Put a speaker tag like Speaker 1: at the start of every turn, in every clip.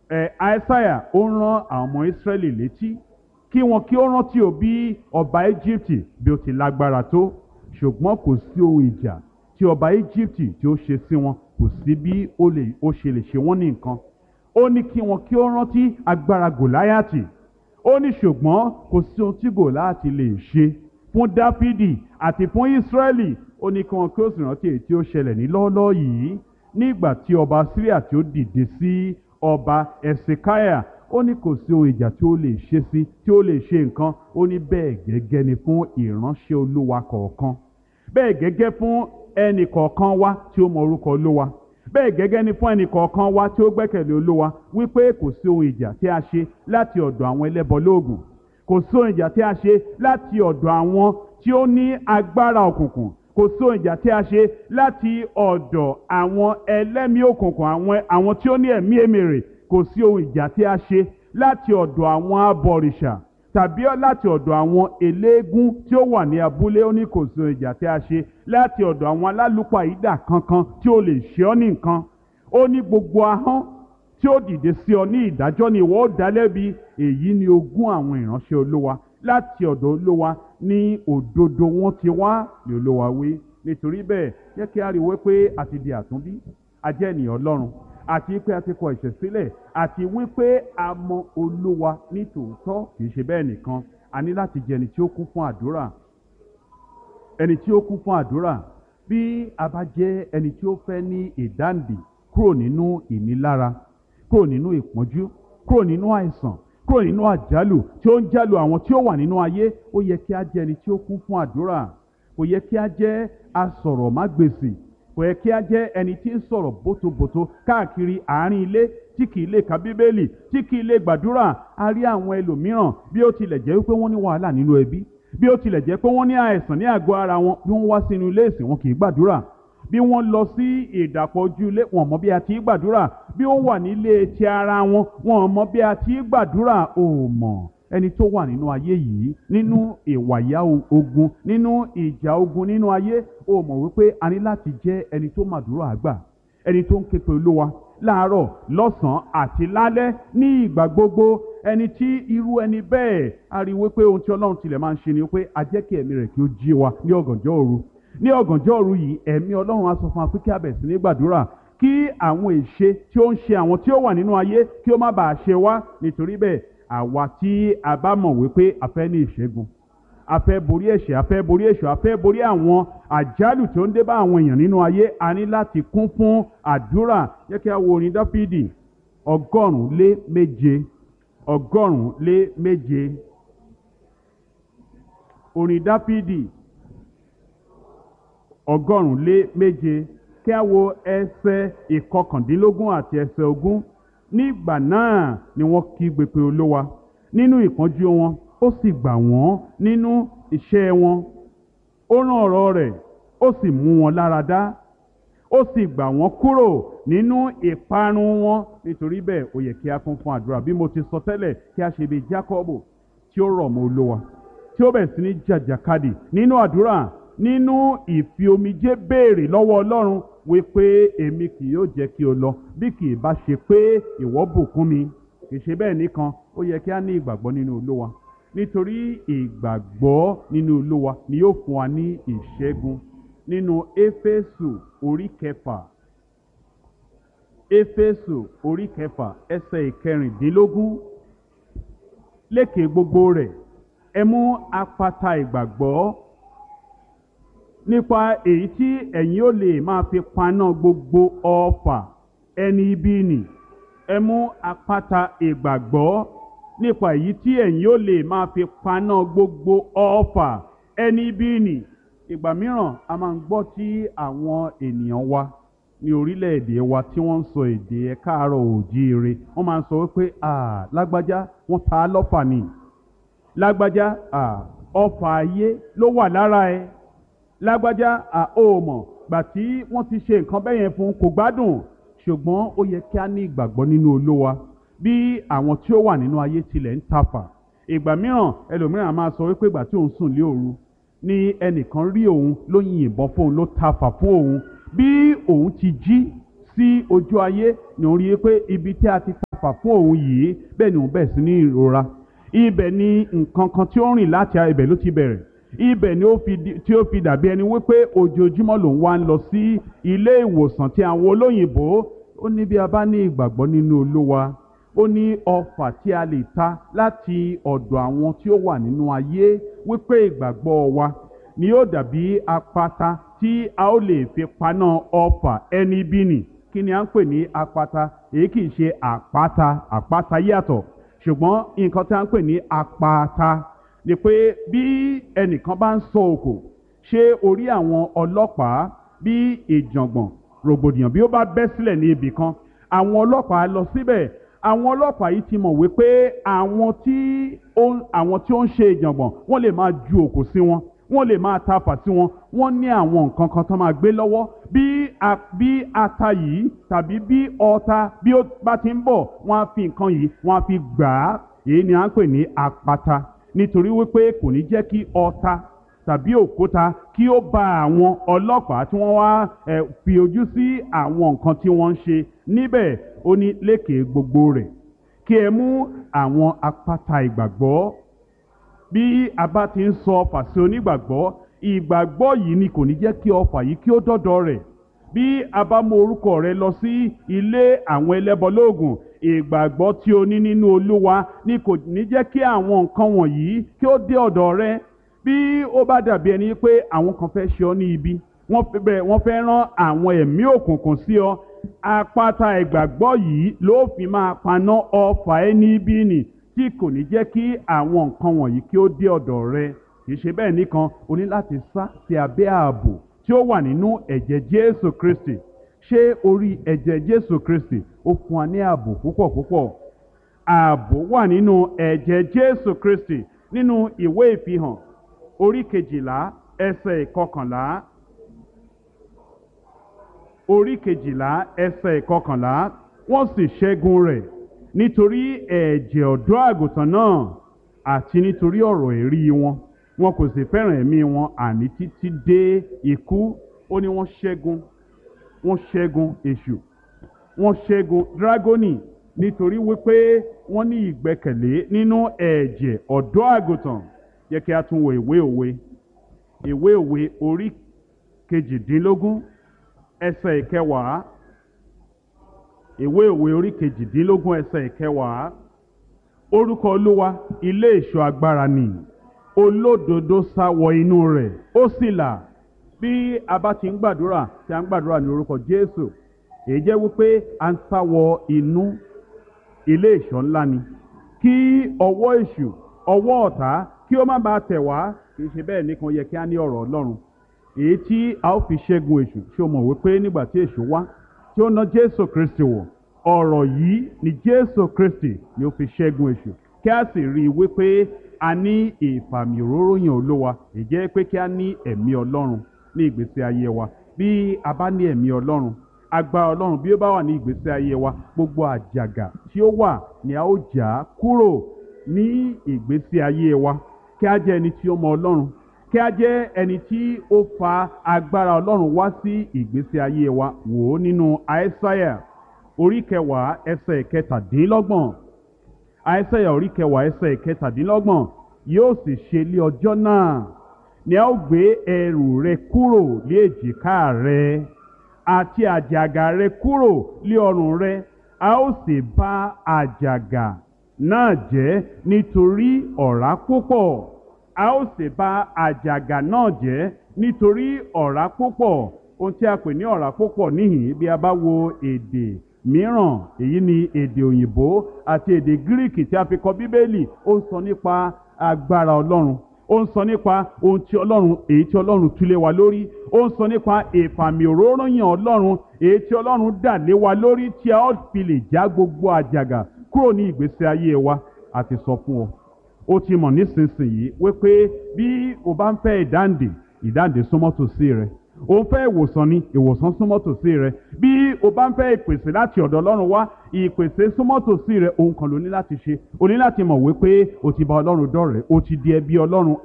Speaker 1: Aísáyà ó ń rán àwọn ọmọ Ísírẹ́lì létí kí wọn kí ó rántí o bí ọba Íjíbítì bí ó ti lágbára tó, ṣùgbọ́n kò sí ohun ìjà tí ọba Íjíbítì tí ó ṣe sí wọn, kò sí bí ó ṣe lè ṣe wọ́n ní nǹkan. Ó ní kí wọn kí ó rántí agbára Gòláyátì. Ó ní ṣùgbọ́n kò sí ohun tí Gòláyátì lè ṣe fún Dáfídì àti fún Ísírẹ́lì. Ó ní kí wọn kí ó sì rántí èyí tí ó ṣẹlẹ̀ ní lọ́ọ́lọ́ọ́ yìí nígbà tí ọba Síríà tí ó dìde sí ọba Ẹ̀sìkáyà. Ó ní kò sí ohun ìjà tí ó lè ṣe sí, tí ó lè ṣe nǹkan. Ó ní bẹ́ẹ̀ gẹ́gẹ́ ni fún ìránṣẹ́ Olúwa kọ̀ọ̀kan, bẹ́ẹ̀ gẹ́gẹ́ fún ẹnì kọ̀ọ̀kan wa tí ó mọ orúkọ Olúwa, bẹ́ẹ̀ gẹ́gẹ́ ni fún ẹnì kọ̀ọ̀kan wa tí ó gbẹ́kẹ̀lé Olúwa, wípé kò sí ohun ìjà tí a ṣe láti ọ̀dọ̀ àwọn ẹlẹ́bọ lóògùn, kò sí ohun ìjà tí a ṣe láti ọ̀dọ̀ àwọn tí ó ní agbára òkùnkùn, kò sí ohun ìjà tí a ṣe láti ọ̀dọ̀ àwọn ẹlẹ́mìí òkùnkùn, àwọn tí ó ní ẹ̀mí èmèrè. Kò sí ohun ìjà tí a ṣe láti ọ̀dọ̀ àwọn abọ̀rìṣà tàbí láti ọ̀dọ̀ àwọn eléégún tí ó wà ní abúlé. Ó ní kò sí ohun ìjà tí a ṣe láti ọ̀dọ̀ àwọn alálùpàídà kankan tí ó lè ṣe ọ́ ní nǹkan. Ó ní gbogbo ahọ́n tí ó dìde sí ọ ní ìdájọ́ ni ìwọ ó dá lẹ́bi. Èyí ni ogún àwọn ìránṣẹ́ Olúwa, láti ọ̀dọ̀ Olúwa ní òdodo wọn ti wá, ní Olúwa wí. Nítorí bẹ́ẹ̀ jẹ́ kí a rí wípé a ti di àtúnbí, a jẹ́ ènìyàn Ọlọ́run, àti pé a ti kọ ẹ̀ṣẹ̀ sílẹ̀, àti wípé a mọ Olúwa ní tòótọ́. Kì í ṣe bẹ́ẹ̀ nìkan, a ní láti jẹ́ ẹni tí ó kún fún àdúrà. Ẹni tí ó kún fún àdúrà. Bí a bá jẹ́ ẹni tí ó fẹ́ ní ìdáǹdè kúrò nínú ìnilára, kúrò nínú ìpọ́njú, kúrò nínú àìsàn, kúrò nínú àjálù tí ó ń jálù àwọn tí ó wà nínú ayé, ó yẹ kí a jẹ́ ẹni tí ó kún fún àdúrà. Kò yẹ kí a jẹ́ asọ̀rọ̀mágbèsì. Kò yẹ kí a jẹ́ ẹni tí ń sọ̀rọ̀ bótobòto káàkiri àárín ilé, tí kì í lè ka Bíbélì, tí kì í lè gbàdúrà. A rí àwọn ẹlòmíràn bí ó tilẹ̀ jẹ́ wípé wọ́n ní wàhálà nínú ẹbí, bí ó tilẹ̀ jẹ́ pé wọ́n ní àìsàn ní àgọ́ ara wọn, bí wọ́n wá sínú ilé ìsìn wọn kì í gbàdúrà. Bí wọ́n lọ sí ìdàpọ̀ ojú ilé, wọn mọ̀ bí a ti í gbàdúrà. Bí ó wà nílé ti ara wọn, wọn mọ̀ bí a ti í gbàdúrà. Ó mọ̀ ẹni tó wà nínú ayé yìí, nínú ìwàyà ogun, nínú ìjà ogun nínú ayé, ó mọ̀ wípé a ní láti jẹ́ ẹni tó màdúrà àgbà, ẹni tó ń ké pe Olúwa láàárọ̀, lọ́sàn-án àti lálẹ́ ní ìgbà gbogbo. Ẹni tí irú ẹni bẹ́ẹ̀, a rí wípé ohun tí Ọlọ́run tilẹ̀ máa ń ṣe ni wípé a jẹ́ kí ẹ̀mí rẹ̀ kí ó jí wa ní ọ̀gànjọ́ òru. Ní ọ̀gànjọ́ òru yìí, ẹ̀mí Ọlọ́run á sọ fún wa pé kí a bẹ̀rẹ̀ sí ní gbàdúrà, kí àwọn èṣe tí ó ń ṣe àwọn tí ó wà nínú ayé kí ó má bàa ṣe wá. Nítorí bẹ́ẹ̀, àwa tí a bá mọ̀ wípé a fẹ́ ní ìṣẹ́gun, a fẹ́ borí ẹ̀ṣẹ̀, a fẹ́ borí èṣù, a fẹ́ borí àwọn àjálù tí ó ń dé bá àwọn èèyàn nínú ayé, a ní láti kún fún àdúrà. Jẹ́ kí a wo orin Dáfídì 107. 107. Orin Dáfídì 107. Kí a wo ẹsẹ̀ 19 àti ẹsẹ̀ 20. Nígbà náà ni wọ́n kígbe pé Olúwa nínú ìpọ́njú wọn, ó sì gbà wọ́n nínú iṣẹ́ wọn. Ó rán ọ̀rọ̀ rẹ̀, ó sì mú wọn lára dá, ó sì gbà wọ́n kúrò nínú ìparun wọn. Nítorí bẹ́ẹ̀, ó yẹ kí a kún fún àdúrà. Bí mo ti sọ tẹ́lẹ̀, kí a ṣe bí Jákọ́bù tí ó rọ̀ mọ́ Olúwa, tí ó bẹ̀rẹ̀ sí ní jàjàkadì nínú àdúrà, nínú ìfi omijé béèrè lọ́wọ́ Ọlọ́run wípé èmi kì yóò jẹ́ kí o lọ bí kì í bá ṣe pé ìwọ bùkún mi. Kì í ṣe bẹ́ẹ̀ nìkan, ó yẹ kí a ní ìgbàgbọ́ nínú Olúwa, nítorí ìgbàgbọ́ nínú Olúwa ni yóò fún wa ní ìṣẹ́gun. Nínú Éfésù orí 6, Éfésù orí 6 ẹsẹ̀ 16. Lékè gbogbo rẹ̀, ẹ mú àpáta ìgbàgbọ́, nípa èyí tí ẹ̀yin ó lè máa fi paná gbogbo ọfà ẹni ibi nì. Ẹ mú àpáta ìgbàgbọ́, nípa èyí tí ẹ̀yin ó lè máa fi paná gbogbo ọfà ẹni ibi nì. Ìgbà mìíràn a máa ń gbọ́ tí àwọn ènìyàn wa ní orílẹ̀-èdè wa tí wọ́n ń sọ èdè ẹ káàárọ̀ oòjíire, wọ́n máa ń sọ wípé lágbájá wọ́n ta á lọ́fà ni, lágbájá ọfà ayé ló wà lára ẹ, lágbájá ó mọ̀ gbà tí wọ́n ti ṣe nǹkan bẹ́yẹn fún kò gbádùn. Ṣùgbọ́n ó yẹ kí a ní ìgbàgbọ́ nínú Olúwa. Bí àwọn tí ó wà nínú ayé tilẹ̀ ń tafà, ìgbà mìíràn ẹlòmíràn máa sọ wípé ìgbà tí òun sùn lé òru ni ẹnìkan rí òun ló yìnbọn fún òun, ló tafà fún òun. Bí òun ti jí sí ojú ayé ni òun rí i pé ibi tí a ti fà fún òun yìí, bẹ́ẹ̀ ni òun bẹ̀rẹ̀ sí ní ìrora. Ibẹ̀ ni nǹkan kan tí ó rìn láti ibẹ̀ ló ti bẹ̀rẹ̀. Ibẹ̀ ni tí ó fi dàbí ẹni wípé ojoojúmọ́ lòun wá ń lọ sí ilé ìwòsàn tí àwọn olóyìnbó. Ó ní bí a bá ní ìgbàgbọ́ nínú Olúwa, ó ní ọfà tí a lè ta láti ọ̀dọ̀ àwọn tí ó wà nínú ayé, wípé ìgbàgbọ́ wa ni yóò dàbí àpáta tí a ó lè fi paná ọfà ẹni bí nì. Kí ni à ń pè ní àpáta? Èyí kì í ṣe àpáta, àpáta yàtọ̀. Ṣùgbọ́n nǹkan tí a ń pè ní àpáta ni pé bí ẹnìkan bá ń sọ òkò, ṣé orí àwọn ọlọ́pàá, bí ìjàngbọ̀n rògbòdìyàn bí ó bá bẹ́ sílẹ̀ ní ibì kan, àwọn ọlọ́pàá lọ síbẹ̀. Àwọn ọlọ́pàá yìí ti mọ̀ wípé àwọn tí ó ń ṣe ìjàngbọ̀n wọ́n lè máa ju òkò sí wọn, wọ́n lè máa tafà sí wọn, wọ́n ní àwọn nǹkan kan tó máa gbé lọ́wọ́. Bí ata yìí tàbí bí ọta bí ó bá ti ń bọ̀, wọ́n á fi nǹkan yìí wọ́n á fi gbà á. Èyí ni à ń pè ní àpáta, nítorí wípé kò ní jẹ́ kí ọta tàbí òkúta kí ó bá àwọn ọlọ́pàá tí wọ́n wá fi ojú sí àwọn nǹkan tí wọ́n ń ṣe níbẹ̀. Ó ní lékè gbogbo rẹ̀ kí ẹ mú àwọn àpáta ìgbàgbọ́. Bí a bá ti ń sọ ọfà sí onígbàgbọ́, ìgbàgbọ́ yìí ni kò ní jẹ́ kí ọfà yìí kí ó dọ́dọ̀ rẹ̀. Bí a bá mú orúkọ rẹ lọ sí ilé àwọn ẹlẹ́bọlóògùn, ìgbàgbọ́ tí o ní nínú Olúwa ni kò ní jẹ́ kí àwọn nǹkan wọ̀nyí kí ó dé ọ̀dọ̀ rẹ. Bí ó bá dàbí ẹni pé àwọn kan fẹ́ ṣe ọ́ ní ibi, wọ́n fẹ́ rán àwọn ẹ̀mí òkùnkùn sí ọ, àpáta ìgbàgbọ́ yìí ló fi máa paná ọfà ẹni ibi nì, tí kò ní jẹ́ kí àwọn nǹkan wọ̀nyí kí ó dé ọ̀dọ̀ rẹ. Kì í ṣe bẹ́ẹ̀ nìkan, o ní láti sá sí abẹ́ ààbò tí ó wà nínú ẹ̀jẹ̀ Jésù Kristi. Ṣé orí ẹ̀jẹ̀ Jésù Kristi ó fún wa ní ààbò púpọ̀ púpọ̀? Ààbò wà nínú ẹ̀jẹ̀ Jésù Kristi. Nínú ìwé Ìfihàn orí 12 ẹsẹ̀ 11, orí 12 ẹsẹ̀ 11, wọ́n sì ṣẹ́gun rẹ̀ nítorí ẹ̀jẹ̀ ọ̀dọ́ àgùntàn náà àti nítorí ọ̀rọ̀ èrí wọn. Wọn kò sì fẹ́ràn ẹ̀mí wọn àní títí dé ikú. Ó ní wọ́n ṣẹ́gun èṣù, wọ́n ṣẹ́gun dírágónì, nítorí wípé wọ́n ní ìgbẹ́kẹ̀lé nínú ẹ̀jẹ̀ ọ̀dọ́ àgùntàn. Jẹ́ kí a tún wo ìwé òwe orí 18 ẹsẹ̀ 10. Ìwé òwe orí 18 ẹsẹ̀ 10. Orúkọ Olúwa ilé ìṣọ́ agbára ni, olódodo sá wọ inú rẹ̀ ó sì là. Bí a bá ti ń gbàdúrà, tí a ń gbàdúrà ní orúkọ Jésù, èyí jẹ́ wípé a ń sá wọ inú ilé ìṣọ́ ńlá ni, kí ọwọ́ èṣù, ọwọ́ ọ̀tá kí ó má bàa tẹ̀ wá. Kì í ṣe bẹ́ẹ̀ nìkan, yẹ kí a ní ọ̀rọ̀ Ọlọ́run èyí tí a ó fi ṣẹ́gun èṣù. Ṣé o mọ̀ wípé nígbà tí èṣù wá tí ó ná Jésù Kristi wọ̀, ọ̀rọ̀ yìí ni Jésù Kristi ni ó fi ṣẹ́gun èṣù. Kí a sì rí i wípé a ní ìfàmì òróró yàn Olúwa, èjẹ́ pé kí a ní ẹ̀mí Ọlọ́run ní ìgbésí ayé wa. Bí a bá ní ẹ̀mí Ọlọ́run, agbára Ọlọ́run bí ó bá wà ní ìgbésí ayé wa, gbogbo àjàgà tí ó wà ni a ó jà kúrò ní ìgbésí ayé wa. Kí a jẹ́ ẹni tí ó mọ Ọlọ́run, kí a jẹ́ ẹni tí ó fa agbára Ọlọ́run wá sí ìgbésí ayé wa. Wò ó nínú Aísáyà orí 10 ẹsẹ̀ 17. Aísáyà orí 10 ẹsẹ̀ 17. Yóò sì ṣe lé ọjọ́ náà ni a ó gbé ẹrù rẹ kúrò lé èjìká rẹ àti àjàgà rẹ kúrò lé ọrùn rẹ. A ó sì bá àjàgà náà jẹ́ nítorí ọ̀rá púpọ̀. A ó sì bá àjàgà náà jẹ́ nítorí ọ̀rá púpọ̀. Ohun tí a pè ní ọ̀rá púpọ̀ níhìn, bí a bá wo èdè mìíràn, èyí ni èdè òyìnbó àti èdè gíríkì tí a fi kọ Bíbélì, ó ń sọ nípa agbára Ọlọ́run, ó ń sọ nípa ohun tí Ọlọ́run, èyí tí Ọlọ́run tú lé wa lórí, ó ń sọ nípa ìfàmì òróró yàn Ọlọ́run, èyí tí Ọlọ́run dà lé wa lórí, tí a ó fi lè já gbogbo àjàgà kúrò ní ìgbésí ayé wa. A ti sọ fún ọ, ó ti mọ̀ nísinsìnyí wípé bí o bá ń fẹ́ ìdáǹdè súnmọ́ tòsí rẹ. O ń fẹ́ ìwòsàn ni, ìwòsàn súnmọ́ tòsí rẹ. Bí o bá ń fẹ́ ìpèsè láti ọ̀dọ̀ Ọlọ́run wá, ìpèsè súnmọ́ tòsí rẹ. Ohun kan ló ní láti ṣe, o ní láti mọ̀ wípé o ti bá Ọlọ́run dọ̀rẹ́, o ti di ẹbí Ọlọ́run,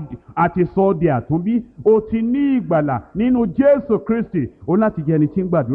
Speaker 1: a ti sọ ọ́ di àtúnbí, o ti ní ìgbàlà nínú Jésù Kristi. O ní láti jẹ́ ẹni tí ń gbàdúrà,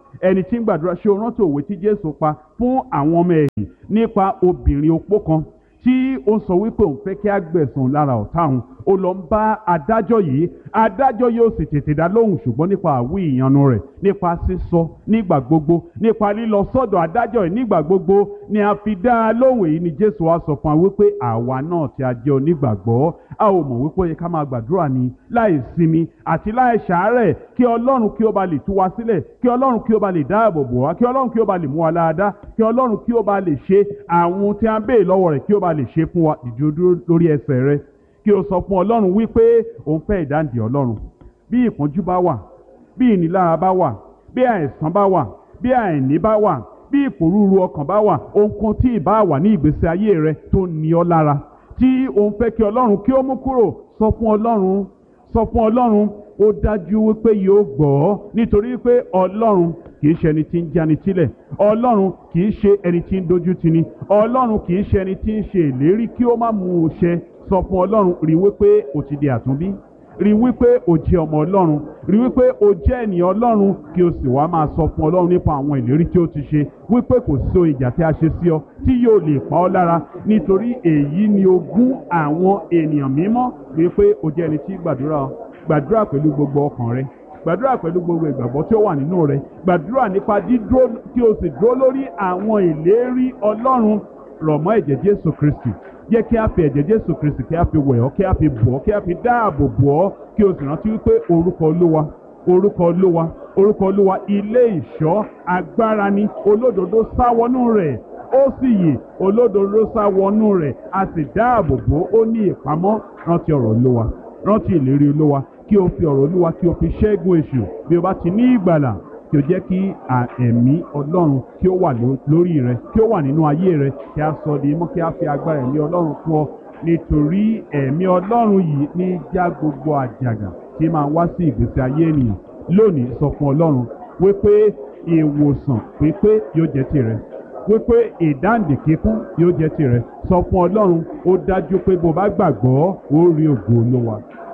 Speaker 1: ẹni tí ń gbàdúrà. Ṣé o rántí òwe tí Jésù pa fún àwọn ọmọ ẹ̀yìn nípa obìnrin opó kan tí ó sọ wípé òun fẹ́ kí á gbẹ̀san lára ọ̀tá òun? Ó lọ ń bá adájọ́ yìí, adájọ́ yóò sì tètè dá lóhùn, ṣùgbọ́n nípa àwí ìyanu rẹ̀, nípa sísọ nígbà gbogbo, nípa lílọ sọ́dọ̀ adájọ́ yìí nígbà gbogbo ni a fi dá a lóhùn. Èyí ni Jésù wá sọ fún wa wípé àwa náà tí a jẹ́ onígbàgbọ́, a ò mọ̀ wípé ó yẹ ká máa gbàdúrà ní láì sinmi àti láì ṣàárẹ̀, kí Ọlọ́run kí ó ba lè tú wa sílẹ̀, kí Ọlọ́run kí ó ba lè dáàbò bò wá, kí Ọlọ́run kí ó ba lè mú wa láradá, kí Ọlọ́run kí ó ba lè ṣe àwọn tí a ń béè lọ́wọ́ rẹ̀ kí ó ba lè ṣe fún wa. Dìde lórí ẹsẹ̀ rẹ kí o sọ fún Ọlọ́run wípé òun fẹ́ ìdáǹdè Ọlọ́run. Bí ìpọ́njú bá wà, bí ìnilára bá wà, bí àìsàn bá wà, bí àìní bá wà, bí ìpòrúurú ọkàn bá wà, ohunkóhun tí ìbá wà ní ìgbésí ayé rẹ tó ní ọ lára, tí òun fẹ́ kí Ọlọ́run kí ó mú kúrò, sọ fún Ọlọ́run, sọ fún Ọlọ́run. Ó dájú wípé yóò gbọ́, nítorí pé Ọlọ́run kìí ṣe ẹni tí ń jáni sílẹ̀, Ọlọ́run kìí ṣe ẹni tí ń dojú tini, Ọlọ́run kìí ṣe ẹni tí ń ṣe ìlérí kí ó má mú un ṣẹ. Sọ fún Ọlọ́run, rí wípé o ti di àtúnbí, rí wípé o jẹ́ ọmọ Ọlọ́run, rí wípé o jẹ́ ènìyàn Ọlọ́run, kí o sì wá máa sọ fún Ọlọ́run nípa àwọn ìlérí tí ó ti ṣe, wípé kò sí ohun ìjà tí a ṣe sí ọ tí yóò lè pa ọ́ lára, nítorí èyí ni ogún àwọn ènìyàn mímọ́. Wípé o jẹ́ ẹni tí gbàdúrà pẹ̀lú gbogbo ọkàn rẹ, gbàdúrà pẹ̀lú gbogbo ìgbàgbọ́ tí ó wà nínú rẹ, gbàdúrà nípa dídúró kí o sì dúró lórí àwọn ìlérí Ọlọ́run. Rọ̀ mọ́ ẹ̀jẹ̀ Jésù Kristi, jẹ́ kí a fi ẹ̀jẹ̀ Jésù Kristi kí a fi wẹ̀ ọ́, kí a fi bọ̀ ọ́, kí a fi dáàbò bò ọ́, kí o sì rántí wípé orúkọ Olúwa, orúkọ Olúwa, orúkọ Olúwa ilé ìṣọ́ agbára ni, olódodo sá wọnú rẹ̀ ó sì yè, olódodo sá wọnú rẹ̀ a sì dáàbò bò ó ní ìpamọ́. Rántí ọ̀rọ̀ Olúwa, rántí ìlérí Olúwa, kí o fi ọ̀rọ̀ Olúwa kí o fi ṣẹ́gun èṣù. Bí o bá ti ní ìgbàlà, kí o jẹ́ kí ẹ̀mí Ọlọ́run kí ó wà lórí rẹ, kí ó wà nínú ayé rẹ, kí a sọ di mọ́, kí a fi agbára ẹ̀mí Ọlọ́run fún ọ, nítorí ẹ̀mí Ọlọ́run yìí ní já gbogbo àjàgà tí máa wá sí ìgbésí ayé ènìyàn. Lónìí sọ fún Ọlọ́run wípé ìwòsàn pípé yóò jẹ́ tìrẹ, wípé ìdáǹdè kíkún yóò jẹ́ tìrẹ. Sọ fún Ọlọ́run, ó dájú pé bó bá gbàgbọ́ ó rí ògo Olúwa.